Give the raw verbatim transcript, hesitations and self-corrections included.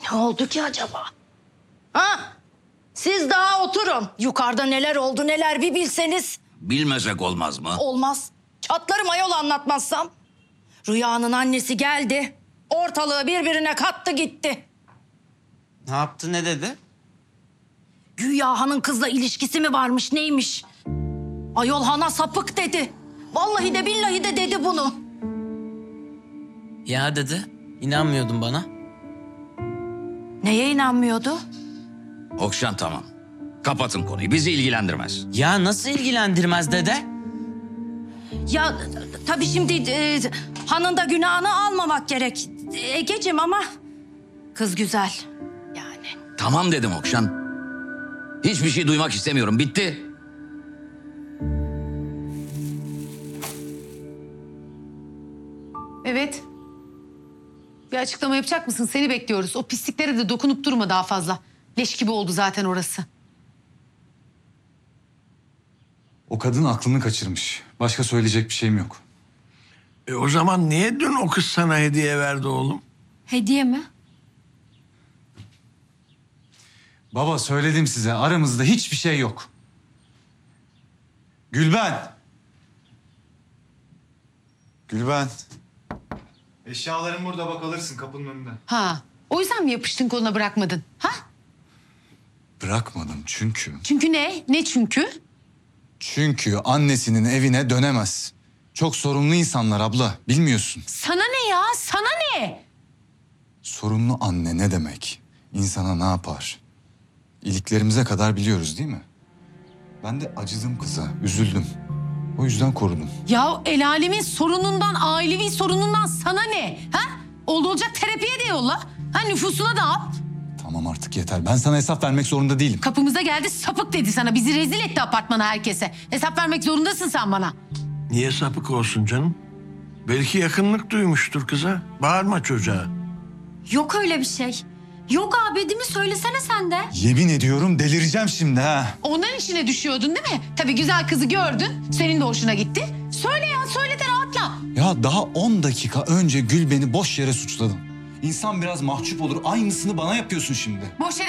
Ne oldu ki acaba? Ha? Siz daha oturun. Yukarıda neler oldu neler bir bilseniz. Bilmesek olmaz mı? Olmaz. Çatlarım ayol anlatmazsam. Rüyanın annesi geldi. Ortalığı birbirine kattı gitti. Ne yaptı, ne dedi? Güya hanın kızla ilişkisi mi varmış neymiş? Ayol hana sapık dedi. Vallahi de billahi de dedi bunu. Ya dedi. İnanmıyordun bana. Neye inanmıyordu? Okşan tamam. Kapatın konuyu. Bizi ilgilendirmez. Ya nasıl ilgilendirmez dede? Ya t- tabii şimdi e, hanın da günahını almamak gerek. Egeciğim ama kız güzel. Yani. Tamam dedim Okşan. Hiçbir şey duymak istemiyorum. Bitti. Evet. Bir açıklama yapacak mısın? Seni bekliyoruz. O pisliklere de dokunup durma daha fazla. Leş gibi oldu zaten orası. O kadın aklını kaçırmış. Başka söyleyecek bir şeyim yok. E o zaman niye dün o kız sana hediye verdi oğlum? Hediye mi? Baba söyledim size, aramızda hiçbir şey yok. Gülben. Gülben. Eşyaların burada, bak alırsın kapının önünde. Ha. O yüzden mi yapıştın koluna bırakmadın? Ha? Bırakmadım çünkü. Çünkü ne? Ne çünkü? Çünkü annesinin evine dönemez. Çok sorumlu insanlar abla, bilmiyorsun. Sana ne ya? Sana ne? Sorumlu anne ne demek? İnsana ne yapar? İliklerimize kadar biliyoruz değil mi? Ben de acıdım kıza, üzüldüm. O yüzden korudum. Ya el alemin sorunundan, ailevi sorunundan sana ne? Ha? Oldu olacak terapiye de yolla. Ha, nüfusuna da at. Tamam artık yeter. Ben sana hesap vermek zorunda değilim. Kapımıza geldi sapık dedi sana. Bizi rezil etti apartmana herkese. Hesap vermek zorundasın sen bana. Niye sapık olsun canım? Belki yakınlık duymuştur kıza. Bağırma çocuğa. Yok öyle bir şey. Yok abi değil mi? Söylesene sen de. Yemin ediyorum delireceğim şimdi ha. Onların işine düşüyordun değil mi? Tabii güzel kızı gördün. Senin de hoşuna gitti. Söyle ya, söyle de rahatla. Ya daha on dakika önce Gül beni boş yere suçladı. İnsan biraz mahcup olur. Aynısını bana yapıyorsun şimdi. Boş yere